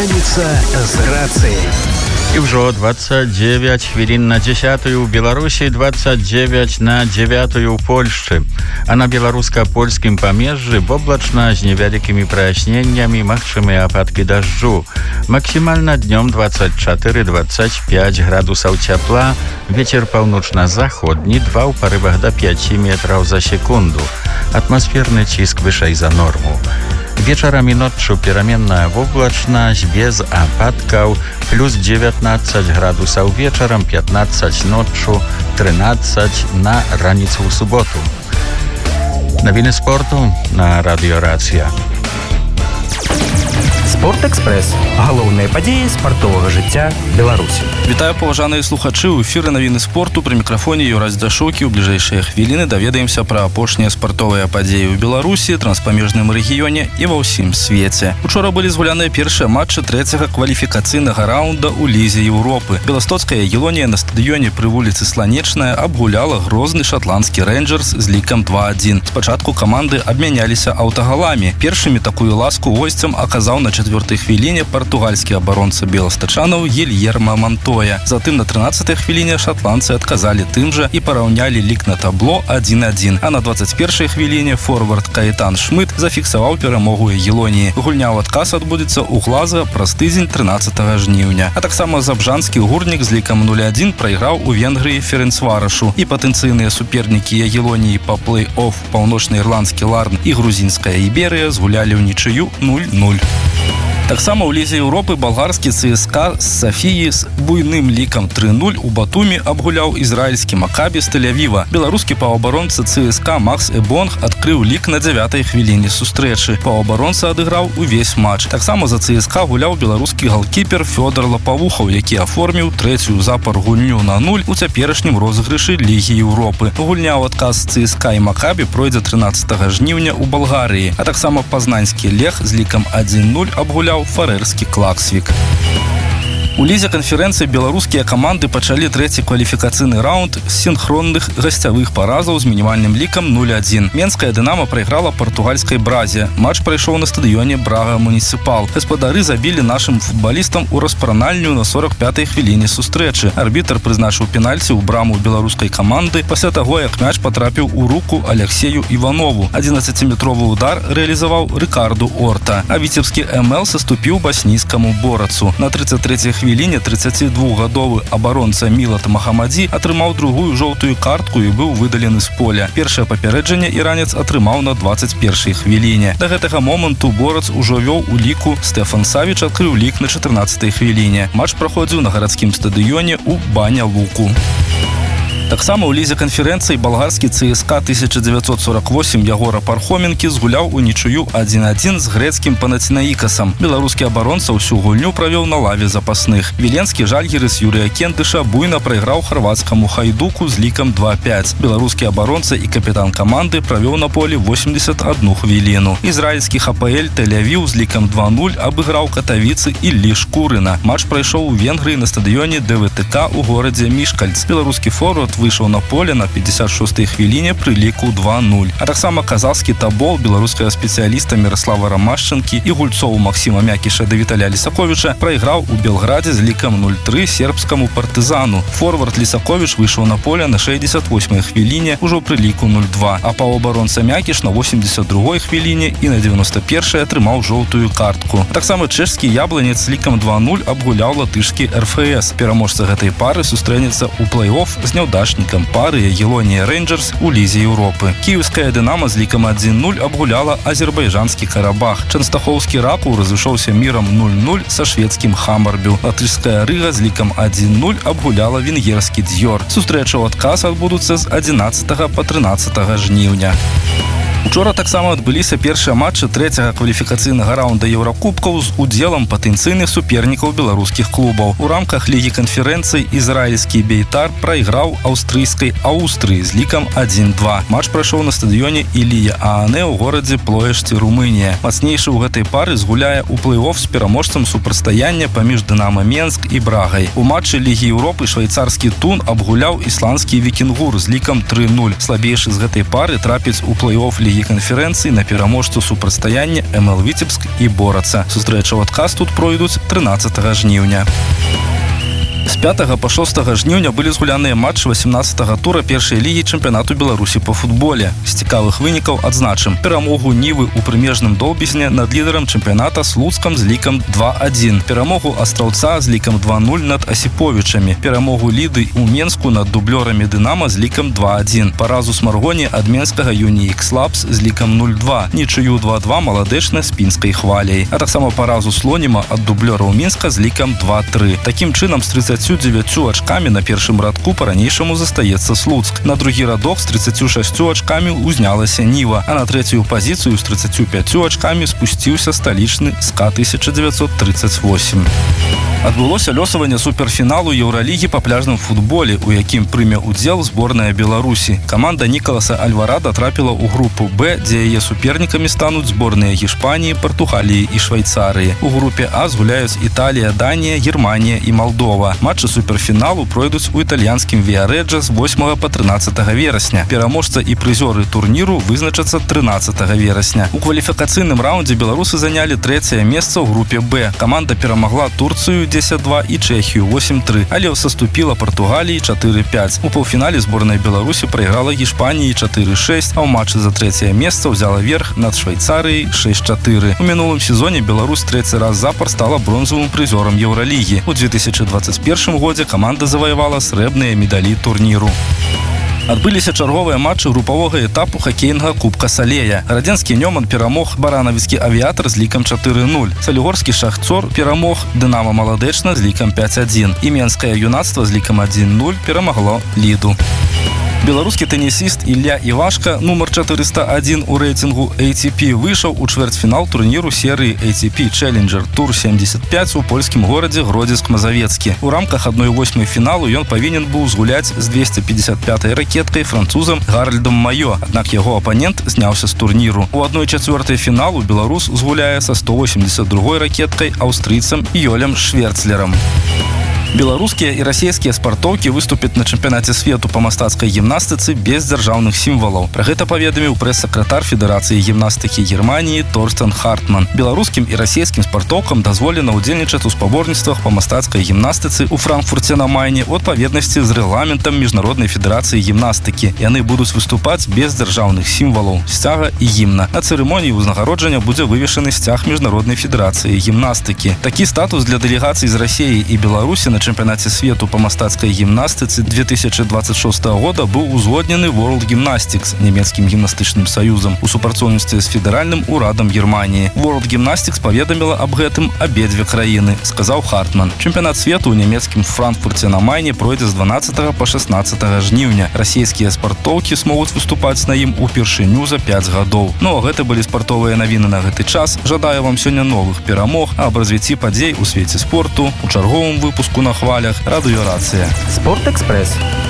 Раніца з рацыяй. І ўжо 29 хвілін на 10-ю ў Беларусі, 29 на 9-ю ў Польшчы. А на беларуска-польскім памежжы воблачна з невялікімі праясненнямі, магчымыя ападкі дажджу. Максімальна днём 24-25 градусаў цяпла, вецер паўночна-заходні, 2 ў парывах да 5 метраў за секунду. Атмасферны ціск вышэй за норму. Вечарам і ноччу пераменная воблачнасць без ападкаў, плюс 19 градусаў вечарам, 15 ноччу, 13 на раніцу ў суботу. Навіны спорту на радыё Рацыя. Спортэкспрэс. Галоўныя падзеі спартовага жыцця Беларусі. Вітаю, паважаныя слухачы, у эфіры навіны спорту, пры мікрафоне Юрась Дашокі. У бліжэйшыя хвіліны даведаемся пра апошнія спартовыя падзеі ў Беларусі, транспамежным рэгіёне і ва ўсім свеце. Учора былі згуляныя першыя матчы трэцяга кваліфікацыйнага раунда ў Лізе Еўропы. Беластоцкая Елонія на стадыёне пры вуліцы Сланечная абгуляла грозны шатландскі Рэнджерс з лікам 2-1. Спачатку каманды абмяняліся аўтагаламі. Першымі такую ласку госцям аказаў на 4-й хвіліне партугальскі абаронца беластачанаў Гильермо Монтоя. Затым на 13-й хвіліне шатландцы адказалі тым жа і параўнялі лік на табло 1-1. А на 21-й хвіліне форвард Каэтан Шмыт зафіксаваў перамогу Елоніі. Гульня ў адказ адбудзецца ў Глазго праз тыдзень 13 жніўня. А таксама забжанскі гурнік з лікам 0-1 прайграў у Венгрыі Ференцварашу. І патэнцыйныя супернікі Елоніі па плэй-офф паўночна-ірландскі Ларн і грузінская Іберыя згулялі ўнічыю 0-0. Таксама ў Лізе Еўропы балгарскі ЦСКА з Сафіі з буйным лікам 3-0 у Батумі абгуляў ізраільскі Макабі з Тель-Авіва. Беларускі паўабаронца ЦСКА Макс Эбонг адкрыў лік на 9-й хвіліне сустрэчы. Паўабаронца адыграў увесь матч. Таксама за ЦСКА гуляў беларускі галкіпер Фёдор Лапавухаў, які аформіў трэцюю запар гульню на 0 у цяперашнім розыгрышы Лігі Еўропы. Гульня ў адказ ЦСКА і Макабі пройдзе 13 жніўня ў Балгарыі. А таксама пазнаньскі Лех з лікам 1-0 абгуляў фарэрскі Клаксвік. У Лізе канферэнцыі беларускія каманды пачалі трэці кваліфікацыйны раунд з сінхронных гасцявых паразаў з мінімальным лікам 0-1. Менская Дынамо прайграла партугальскай Бразе. Матч прайшоў на стадыёне Брага Муніцыпал. Гаспадары забілі нашым футбалістам у распранальню на 45-й хвіліне сустрэчы. Арбітр прызначыў пенальці ў браму беларускай каманды пасля таго, як мяч патрапіў у руку Алексею Іванову. 11-метровы удар рэалізаваў Рыкарду Орта. А віцебскі МЛ саступіў баснійскаму Борацу. На 33-й хвіліне 32-гадовы абаронца Мілат Махамадзі атрымаў другую жоўтую картку і быў выдалены з поля. Першае папярэджанне іранец атрымаў на 21-й хвіліне. Да гэтага моманту Борац ужо вёў у ліку. Стэфан Савіч адкрыў лік на 14-й хвіліне. Матч праходзіў на гарадскім стадыёне ў Баня-Луку. Таксама ў Лізе канферэнцыі балгарскі ЦСКА 1948 Ягора Пархоменкі згуляў унічыю 1-1 з грэцкім Панатінаікасам. Беларускі абаронца ўсю гульню правёў на лаве запасных. Віленскі Жальгірыс Юрыя Кендыша буйна прайграў харвацкаму Хайдуку з лікам 2-5. Беларускі абаронца і капітан каманды правёў на полі 81 хвіліну. Ізраільскі ХПЛ Тель-Авіў з лікам 2-0 абыграў Катавіцы Іллі Шкурына. Матч прайшоў у Венгрыі на стадыёне ДВТК ў горадзе Мішкальц. Беларускі форвард выйшаў на поле на 56-й хвіліне пры ліку 2-0. А таксама казахскі Табол беларускага спецыяліста Міраслава Рамашчанкі і гульцоў Максіма Мякіша да Віталя Лісаковіча прайграў у Белградзе з лікам 0-3 сербскаму Партызану. Форвард Лісаковіч выйшаў на поле на 68-й хвіліне ўжо пры ліку 0-2. А паўабаронца Мякіш на 82-й хвіліне і на 91-й атрымаў жоўтую картку. Таксама чэшскі Ябланец з лікам 2-0 абгуляў латышскі РФС. Пераможца гэтай пары сустрэнецца ў плэй-офф з няўдачнікам пары Елонія Рэнджерс у Лізе Еўропы. Кіеўская Дынамо з лікам 1-0 абгуляла азербайджанскі Карабах. Чанстахоўскі Ракул разышоўся мірам 0-0 са шведскім Хаммарбю. Латышская Рыга з лікам 1-0 абгуляла венгерскі Дзёр. Сустрэчы ў адказ адбудуцца з 11 па 13 жніўня. Учора таксама адбыліся першыя матчы трэцяга кваліфікацыйнага раунда Еўракубкаў з удзелам патэнцыйных супернікаў беларускіх клубаў. У рамках Лігі канферэнцый ізраільскі Бейтар прайграў аўстрыйскай Аўстрыі з лікам 1-2. Матч прайшоў на стадыёне Ілія Аане ў горадзе Плоешці, Румынія. Мацнейшы ў гэтай пары згуляе ў плэй-офф з пераможцам супрацьстаяння паміж Дынамо Менск і Брагай. У матчы Лігі Еўропы швейцарскі Тун абгуляў ісландскі Вікінгур з лікам 3-0. Слабейшы з гэтай пары трапіць у плэй-офф Лігі лігі канферэнцыі на пераможцу супрацьстаяння МЛ Віцебск і Бораца. Сустрэчы ў адказ тут пройдуць 13 жніўня. З 5 по 6 жніўня былі згуляныя матчы 18-го тура першай лігі чэмпіянату Беларусі па футболе. З цікавых вынікаў адзначым перамогу Нівы ў прымежным Долбізне над лідарам чэмпіяната Слуцкам з лікам 2-1, перамогу Астраўца з лікам 2-0 над Асіповічамі, перамогу Ліды ў Менску над дублёрамі Дынама з лікам 2-1, паразу Смаргоні ад менскага Юніікс Лапс з лікам 0-2, нічыю 2-2 Маладэчна з пінскай Хваляй, а таксама паразу Слоніма ад дублёраў Мінска з лікам 2-3. Такім чынам, з 39 ачкамі на першым радку па-ранейшаму застаецца Слуцк. На другі радок з 36 ачкамі узнялася Ніва, а на трэцюю пазіцыю з 35 ачкамі спусціўся сталічны СКА 1938. Адбылося лёсаванне суперфіналу Еўралігі па пляжным футболе, у якім прыме ўдзел зборная Беларусі. Каманда Нікаласа Альварада трапіла ў групу Б, дзе яе супернікамі стануць зборныя Гішпаніі, Партугаліі і Швайцарыі. У групе А згуляюць Італія, Данія, Германія і Малдова. Матчы суперфіналу пройдуць у італьянскім Віарэджа з 8 по 13 верасня. Пераможца і прызёры турніру вызначацца 13 верасня. У кваліфікацыйным раўндзе беларусы занялі 3-е месца ў групе Б. Каманда перамагла Турцыю 10-2 і Чэхію 8-3, але саступіла Партугаліі 4-5. У паўфінале зборная Беларусі прайграла Гішпаніі 4-6, а ў матчы за 3-е месца ўзяла верх над Швайцарыяй 6-4. У мінулым сезоне Беларусь 3-й раз запар стала бронзавым прызёрам Еўралігі. У 2021 годзе каманда заваявала срэбныя медалі турніру. Адбыліся чарговыя матчы групавога этапу хакейнага кубка Салея. Радзенскі Нёман перамог Баранавіцкі авіятар з лікам 4-0. Салігорскі Шахцор перамог Дынама Маладэчна з лікам 5-1. І Менскае юнацтва з лікам 1-0 перамагло Ліду. Беларускі тэнісіст Ілля Івашка, нумар 401 у рэйтынгу ATP, выйшаў у чвэрцьфінал турніру серыі ATP Challenger Tour 75 у польскім горадзе Гродзенск-Мазавецкі. У рамках 1/8 фіналу ён павінен быў згуляць з 255-й ракеткай французам Гаральдам Майо, аднак яго апанент зняўся з турніру. У 1/4 фіналу беларус згуляе са 182-й ракеткай аўстрыйцам Йолем Шверцлерам. Беларускія і расійскія спартоўкі выступяць на чэмпіянаце свету па мастацкай гімнастыцы без дзяржаўных сімвалаў. Пра гэта паведаміў прэс-сакратар Федэрацыі гімнастыкі Германіі Торстен Хартман. Беларускім і расійскім спартоўкам дазволена ўдзельнічаць у спаборніцтвах па мастацкай гімнастыцы ў Франкфурце на Майне у адпаведнасці з рэгламентам Міжнароднай федэрацыі гімнастыкі. Яны будуць выступаць без дзяржаўных сімвалаў, сцяга і гімна. На цырымоніі ўзнагароджання будзе вывешаны сцяг Міжнароднай федэрацыі гімнастыкі. Такі статус для дэлегацый з Расіі і Беларусі на чэмпіянаце свету па мастацкай гімнастыцы 2026 года быў узгоднены World Gymnastics, нямецкім гімнастычным саюзам, у супрацоўніцтве з федэральным урадам Германіі. World Gymnastics паведаміла аб гэтым абедзве краіны, сказаў Хартман. Чэмпіянат свету ў нямецкім Франкфурце на Майне пройдзе з 12 по 16 жніўня. Расійскія спартоўкі смогуць выступаць на ім упершыню за 5 гадоў. Ну а гэта былі спартовыя навіны на гэты час. Жадаю вам сёння новых перамог, а аб развіцці падзей у свеце спорту у чарговым выпуску на хвалях радыёрацыя. Спортэкспрэс.